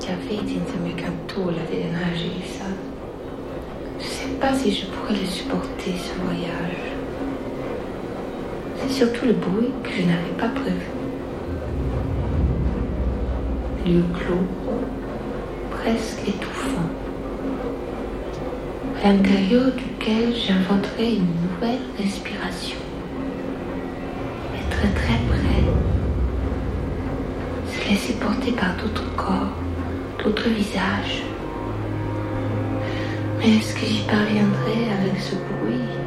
già vedi insieme ai cantori d'énergie, ça. Je ne sais pas si je pourrais le supporter, ce voyage. C'est surtout le bruit que je n'avais pas prévu. Lieu clos, presque étouffant, à l'intérieur duquel j'inventerai une nouvelle respiration. Être très près, se laisser porter par d'autres corps, d'autres visages. Mais est-ce que j'y parviendrai avec ce bruit